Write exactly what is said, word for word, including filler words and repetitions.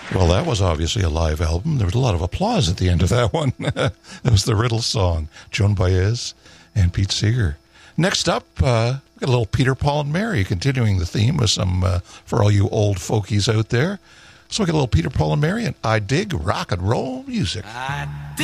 Well, that was obviously a live album. There was a lot of applause at the end of that one. That was the Riddle song. Joan Baez and Pete Seeger. Next up, uh, we got a little Peter, Paul, and Mary, continuing the theme with some, uh, for all you old folkies out there. So we got a little Peter, Paul, and Mary, and I dig rock and roll music. I dig